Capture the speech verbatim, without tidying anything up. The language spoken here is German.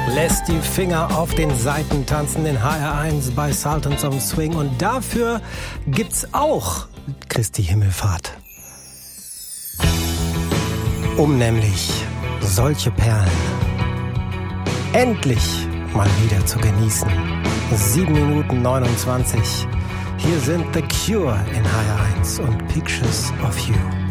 lässt die Finger auf den Saiten tanzen in H R eins bei Sultans of Swing. Und dafür gibt's auch Christi Himmelfahrt. Um nämlich solche Perlen endlich mal wieder zu genießen. sieben Minuten neunundzwanzig. Hier sind The Cure in H R eins und Pictures of You.